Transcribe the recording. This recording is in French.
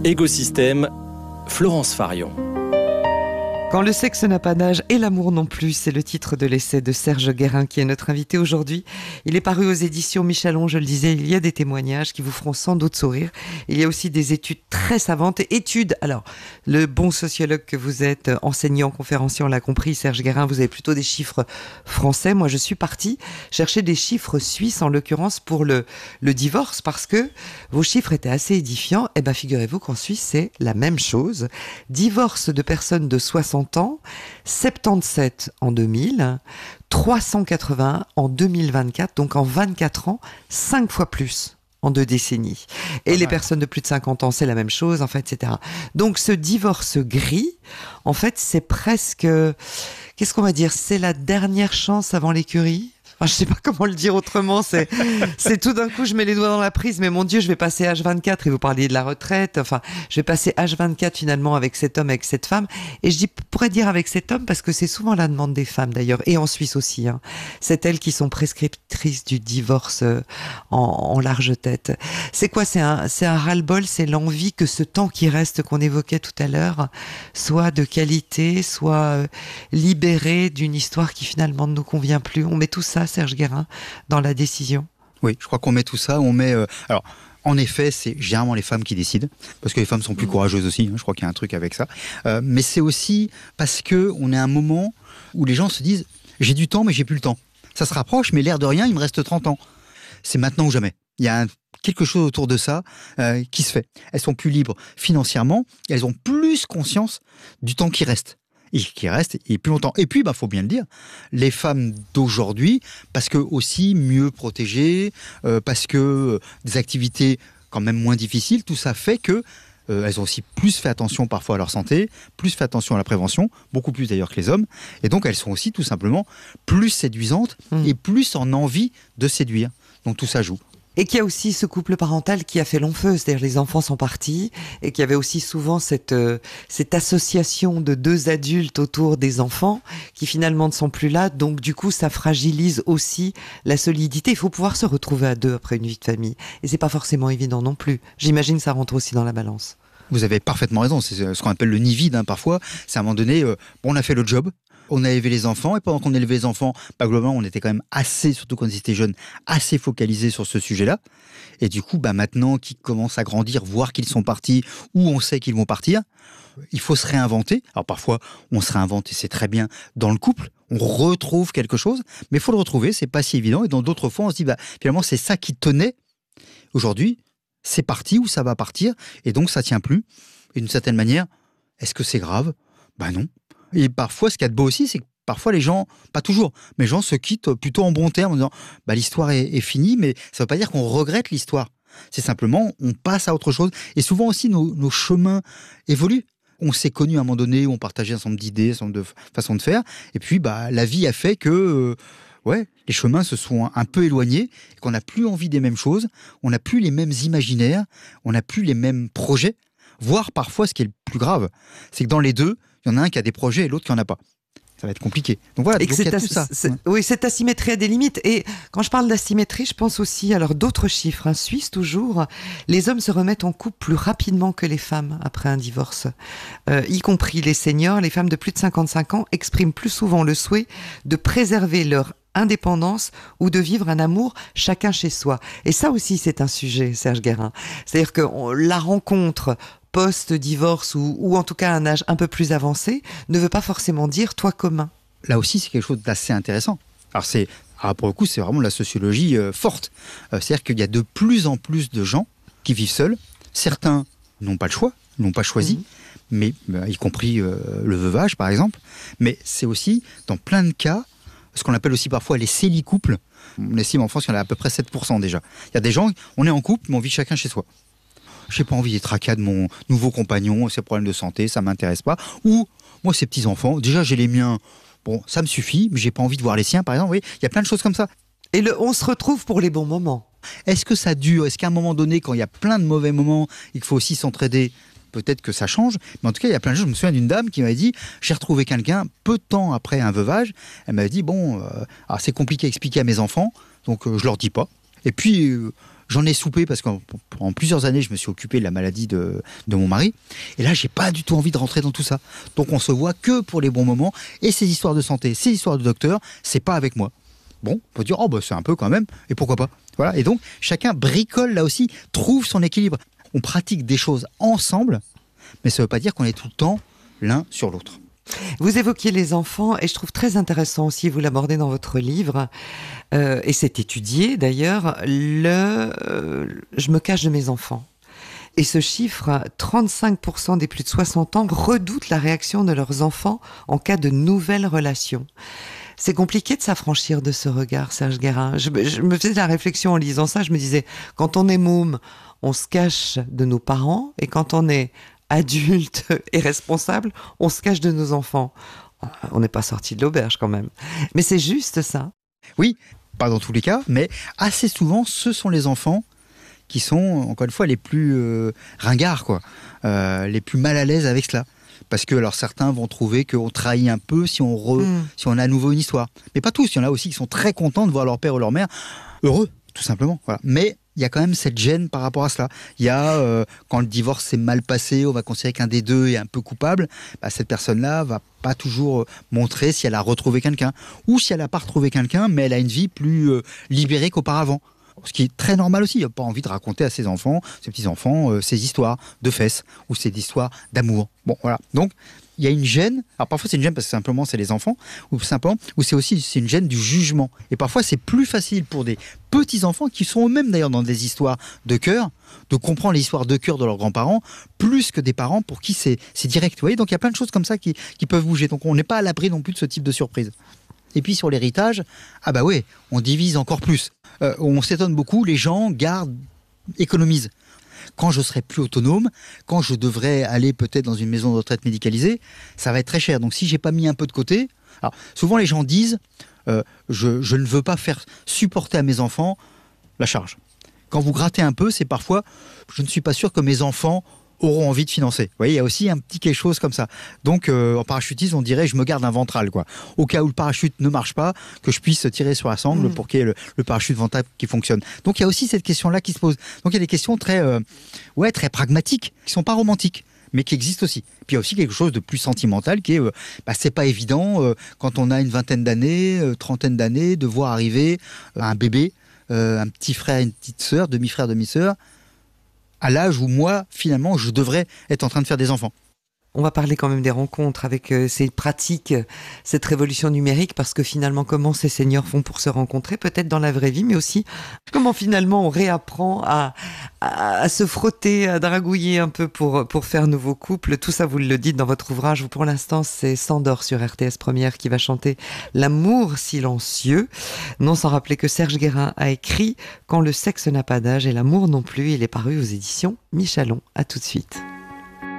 Écosystème, Florence Farion. Quand le sexe n'a pas d'âge et l'amour non plus, c'est le titre de l'essai de Serge Guérin qui est notre invité aujourd'hui. Il est paru aux éditions Michalon, je le disais, il y a des témoignages qui vous feront sans doute sourire. Il y a aussi des études très savantes. Alors, le bon sociologue que vous êtes, enseignant, conférencier, on l'a compris, Serge Guérin, vous avez plutôt des chiffres français. Moi, je suis partie chercher des chiffres suisses, en l'occurrence pour le divorce, parce que vos chiffres étaient assez édifiants. Eh bien, figurez-vous qu'en Suisse, c'est la même chose. Divorce de personnes de 60 ans, 77 en 2000, 380 en 2024, donc en 24 ans, 5 fois plus en 2 décennies. Et les personnes de plus de 50 ans, c'est la même chose, en fait, etc. Donc ce divorce gris, en fait, c'est presque, qu'est-ce qu'on va dire, c'est la dernière chance avant l'écurie. Enfin, je sais pas comment le dire autrement, c'est tout d'un coup, je mets les doigts dans la prise, mais mon Dieu, je vais passer H24, et vous parliez de la retraite, enfin, je vais passer H24 finalement avec cet homme, avec cette femme, et je pourrais dire avec cet homme, parce que c'est souvent la demande des femmes d'ailleurs, et en Suisse aussi, hein. C'est elles qui sont prescriptrices du divorce en large tête. C'est quoi? C'est un ras-le-bol, c'est l'envie que ce temps qui reste, qu'on évoquait tout à l'heure, soit de qualité, soit libéré d'une histoire qui finalement ne nous convient plus. On met tout ça, Serge Guérin, dans la décision. Oui, je crois qu'on met tout ça, alors, en effet, c'est généralement les femmes qui décident, parce que les femmes sont plus courageuses aussi, hein, je crois qu'il y a un truc avec ça. Mais c'est aussi parce qu'on est à un moment où les gens se disent « j'ai du temps, mais j'ai plus le temps ». Ça se rapproche, mais l'air de rien, il me reste 30 ans. C'est maintenant ou jamais. Il y a quelque chose autour de ça qui se fait. Elles sont plus libres financièrement, et elles ont plus conscience du temps qui reste. Et qui reste et plus longtemps. Et puis, faut bien le dire, les femmes d'aujourd'hui, parce que aussi mieux protégées, parce que des activités quand même moins difficiles, tout ça fait que elles ont aussi plus fait attention parfois à leur santé, plus fait attention à la prévention, beaucoup plus d'ailleurs que les hommes. Et donc, elles sont aussi tout simplement plus séduisantes et plus en envie de séduire. Donc, tout ça joue. Et qu'il y a aussi ce couple parental qui a fait long feu, c'est-à-dire les enfants sont partis, et qu'il y avait aussi souvent cette association de 2 adultes autour des enfants qui finalement ne sont plus là, donc du coup ça fragilise aussi la solidité. Il faut pouvoir se retrouver à 2 après une vie de famille, et c'est pas forcément évident non plus. J'imagine que ça rentre aussi dans la balance. Vous avez parfaitement raison, c'est ce qu'on appelle le nid vide, hein, parfois. C'est à un moment donné, on a fait le job, on a élevé les enfants, et pendant qu'on élevait les enfants, globalement, on était quand même assez, surtout quand ils étaient jeunes, assez focalisés sur ce sujet-là. Et du coup, maintenant qu'ils commencent à grandir, voir qu'ils sont partis, ou on sait qu'ils vont partir, il faut se réinventer. Alors parfois, on se réinvente, et c'est très bien dans le couple, on retrouve quelque chose, mais il faut le retrouver, c'est pas si évident. Et dans d'autres fois, on se dit, finalement, c'est ça qui tenait. Aujourd'hui, c'est parti ou ça va partir, et donc ça tient plus. Et d'une certaine manière, est-ce que c'est grave? Non. Et parfois, ce qu'il y a de beau aussi, c'est que parfois les gens, pas toujours, mais les gens se quittent plutôt en bons termes en disant l'histoire est finie, mais ça ne veut pas dire qu'on regrette l'histoire. C'est simplement, on passe à autre chose. Et souvent aussi, nos chemins évoluent. On s'est connus à un moment donné où on partageait un certain nombre d'idées, un certain nombre de façons de faire. Et puis, la vie a fait que les chemins se sont un peu éloignés et qu'on n'a plus envie des mêmes choses, on n'a plus les mêmes imaginaires, on n'a plus les mêmes projets. Voire parfois, ce qui est le plus grave, c'est que dans les deux, il y en a un qui a des projets et l'autre qui n'en a pas. Ça va être compliqué. Donc voilà, donc il y a tout ça. Oui, cette asymétrie a des limites. Et quand je parle d'asymétrie, je pense aussi, alors d'autres chiffres, Suisse toujours, les hommes se remettent en couple plus rapidement que les femmes après un divorce. Y compris les seniors, les femmes de plus de 55 ans expriment plus souvent le souhait de préserver leur indépendance ou de vivre un amour chacun chez soi. Et ça aussi, c'est un sujet, Serge Guérin. C'est-à-dire que la rencontre post-divorce ou en tout cas à un âge un peu plus avancé ne veut pas forcément dire toi commun. Là aussi, c'est quelque chose d'assez intéressant. Alors pour le coup, c'est vraiment la sociologie forte. C'est-à-dire qu'il y a de plus en plus de gens qui vivent seuls. Certains n'ont pas le choix, n'ont pas choisi, mais y compris le veuvage par exemple. Mais c'est aussi, dans plein de cas, ce qu'on appelle aussi parfois les célicouples. On estime en France qu'il y en a à peu près 7% déjà. Il y a des gens, on est en couple, mais on vit chacun chez soi. J'ai pas envie d'être tracas de mon nouveau compagnon, ses problèmes de santé, ça m'intéresse pas. Ou, moi, ces petits-enfants, déjà j'ai les miens, ça me suffit, mais j'ai pas envie de voir les siens, par exemple. Oui, il y a plein de choses comme ça. Et on se retrouve pour les bons moments. Est-ce que ça dure? Est-ce qu'à un moment donné, quand il y a plein de mauvais moments, il faut aussi s'entraider? Peut-être que ça change, mais en tout cas, il y a plein de choses. Je me souviens d'une dame qui m'avait dit, j'ai retrouvé quelqu'un peu de temps après un veuvage. Elle m'avait dit, c'est compliqué à expliquer à mes enfants, donc je leur dis pas. Et puis, j'en ai soupé parce qu'en plusieurs années, je me suis occupé de la maladie de mon mari. Et là, j'ai pas du tout envie de rentrer dans tout ça. Donc, on se voit que pour les bons moments. Et ces histoires de santé, ces histoires de docteur, c'est pas avec moi. Bon, on peut dire, oh, bah, c'est un peu quand même. Et pourquoi pas? Voilà. Et donc, chacun bricole là aussi, trouve son équilibre. On pratique des choses ensemble, mais ça veut pas dire qu'on est tout le temps l'un sur l'autre. Vous évoquiez les enfants et je trouve très intéressant aussi, vous l'abordez dans votre livre, et c'est étudié d'ailleurs, je me cache de mes enfants. Et ce chiffre, 35% des plus de 60 ans redoutent la réaction de leurs enfants en cas de nouvelles relations. C'est compliqué de s'affranchir de ce regard, Serge Guérin. Je me faisais la réflexion en lisant ça, je me disais, quand on est môme, on se cache de nos parents, et quand on est adulte et responsable, on se cache de nos enfants. On n'est pas sorti de l'auberge quand même. Mais c'est juste ça. Oui, pas dans tous les cas, mais assez souvent, ce sont les enfants qui sont, encore une fois, les plus ringards, quoi, les plus mal à l'aise avec cela. Parce que alors certains vont trouver qu'on trahit un peu si on a à nouveau une histoire. Mais pas tous, il y en a aussi qui sont très contents de voir leur père ou leur mère heureux, tout simplement. Voilà. Mais il y a quand même cette gêne par rapport à cela. Il y a, quand le divorce s'est mal passé, on va considérer qu'un des deux est un peu coupable, bah, cette personne-là va pas toujours montrer si elle a retrouvé quelqu'un. Ou si elle n'a pas retrouvé quelqu'un, mais elle a une vie plus libérée qu'auparavant. Ce qui est très normal aussi. Il n'a pas envie de raconter à ses enfants, ses petits-enfants, ses histoires de fesses ou ses histoires d'amour. Bon, voilà. Donc, il y a une gêne. Alors, parfois, c'est une gêne parce que simplement, c'est les enfants. Ou simplement, ou c'est une gêne du jugement. Et parfois, c'est plus facile pour des petits-enfants qui sont eux-mêmes, d'ailleurs, dans des histoires de cœur, de comprendre les histoires de cœur de leurs grands-parents, plus que des parents pour qui c'est direct. Vous voyez, donc, il y a plein de choses comme ça qui peuvent bouger. Donc, on n'est pas à l'abri non plus de ce type de surprise. Et puis sur l'héritage, ah bah ouais, on divise encore plus. On s'étonne beaucoup, les gens économisent. Quand je serai plus autonome, quand je devrais aller peut-être dans une maison de retraite médicalisée, ça va être très cher. Donc si j'ai pas mis un peu de côté, alors souvent les gens disent, je ne veux pas faire supporter à mes enfants la charge. Quand vous grattez un peu, c'est parfois, je ne suis pas sûr que mes enfants auront envie de financer. Vous voyez, il y a aussi un petit quelque chose comme ça. Donc, en parachutisme, on dirait, je me garde un ventral, quoi. Au cas où le parachute ne marche pas, que je puisse tirer sur la sangle pour qu'il y ait le parachute ventral qui fonctionne. Donc, il y a aussi cette question-là qui se pose. Donc, il y a des questions très pragmatiques, qui sont pas romantiques, mais qui existent aussi. Puis, il y a aussi quelque chose de plus sentimental qui est, c'est pas évident, quand on a une vingtaine d'années, trentaine d'années, de voir arriver un bébé, un petit frère, une petite sœur, demi-frère, demi-sœur, à l'âge où moi, finalement, je devrais être en train de faire des enfants. On va parler quand même des rencontres avec ces pratiques, cette révolution numérique, parce que finalement, comment ces seniors font pour se rencontrer, peut-être dans la vraie vie, mais aussi comment finalement on réapprend à se frotter, à dragouiller un peu pour faire nouveau couple. Tout ça, vous le dites dans votre ouvrage. Pour l'instant, c'est Sandor sur RTS Première qui va chanter L'amour silencieux. Non sans rappeler que Serge Guérin a écrit Quand le sexe n'a pas d'âge et l'amour non plus. Il est paru aux éditions Michalon. À tout de suite.